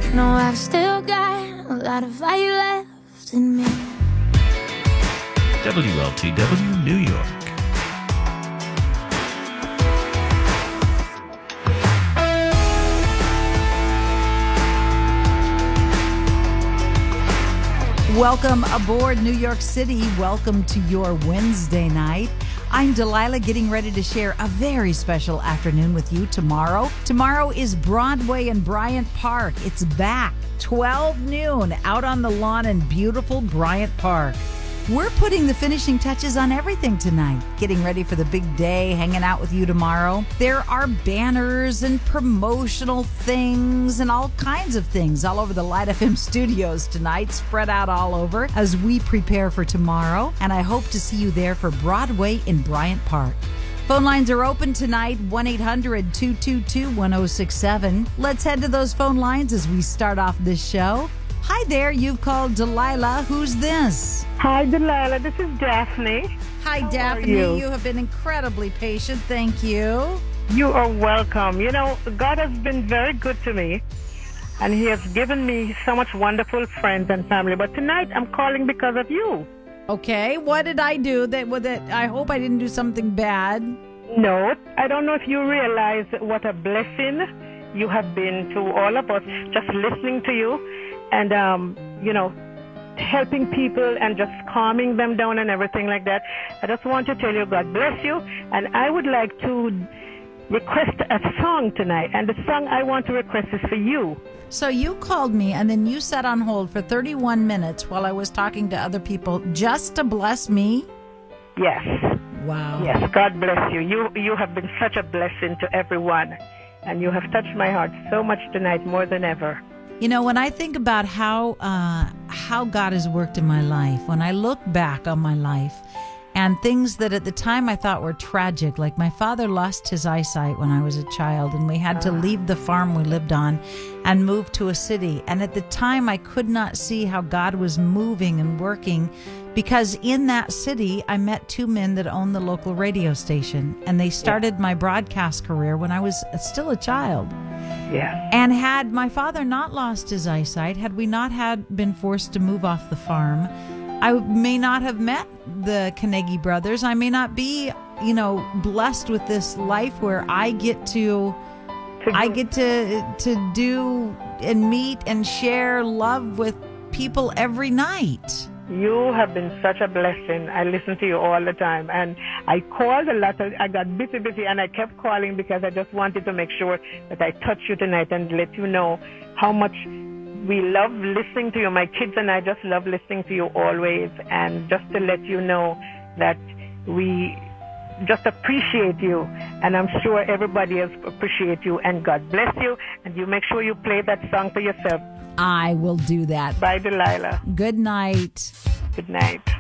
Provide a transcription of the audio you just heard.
No, I've still got a lot of fire left in me. WLTW New York. Welcome aboard New York City. Welcome to your Wednesday night. I'm Delilah, getting ready to share a very special afternoon with you tomorrow. Tomorrow is Broadway in Bryant Park. It's back, 12 noon, out on the lawn in beautiful Bryant Park. We're putting the finishing touches on everything tonight, getting ready for the big day, hanging out with you tomorrow. There are banners and promotional things and all kinds of things all over the Light FM studios tonight, spread out all over as we prepare for tomorrow. And I hope to see you there for Broadway in Bryant Park. Phone lines are open tonight, 1-800-222-1067. Let's head to those phone lines as we start off this show. Hi there, you've called Delilah. Who's this? Hi, Delilah. This is Daphne. Hi, Daphne. You have been incredibly patient. Thank you. You are welcome. You know, God has been very good to me, and He has given me so much wonderful friends and family. But tonight, I'm calling because of you. Okay. What did I do? That I hope I didn't do something bad. No, I don't know if you realize what a blessing you have been to all of us, just listening to you and, helping people and just calming them down and everything like that. I just want to tell you, God bless you. And I would like to request a song tonight. And the song I want to request is for you. So you called me and then you sat on hold for 31 minutes while I was talking to other people just to bless me? Yes. Wow. Yes, God bless you. You have been such a blessing to everyone. And you have touched my heart so much tonight, more than ever. You know, when I think about how God has worked in my life, when I look back on my life and things that at the time I thought were tragic, like my father lost his eyesight when I was a child and we had to leave the farm we lived on and move to a city. And at the time I could not see how God was moving and working, because in that city I met two men that owned the local radio station, and they started my broadcast career when I was still a child. Yeah. And had my father not lost his eyesight, had we not been forced to move off the farm, I may not have met the Carnegie brothers. I may not be, blessed with this life where I get to do and meet and share love with people every night. You have been such a blessing. I listen to you all the time. And I called a lot. I got busy, and I kept calling because I just wanted to make sure that I touch you tonight and let you know how much we love listening to you. My kids and I just love listening to you always. And just to let you know that we just appreciate you. And I'm sure everybody else appreciates you. And God bless you. And you make sure you play that song for yourself. I will do that. Bye, Delilah. Good night. Good night.